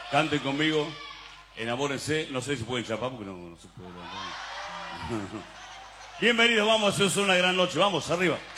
Canten conmigo, enamórense. No sé si pueden chapar porque no se puede levantar. Bienvenidos, vamos, es una gran noche. Vamos, arriba.